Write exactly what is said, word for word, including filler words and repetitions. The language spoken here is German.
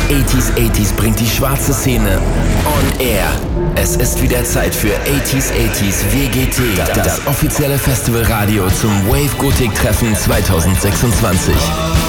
achtziger achtziger bringt die schwarze Szene on air. Es ist wieder Zeit für achtziger achtziger W G T, das offizielle Festivalradio zum Wave Gothic Treffen zwanzig sechsundzwanzig.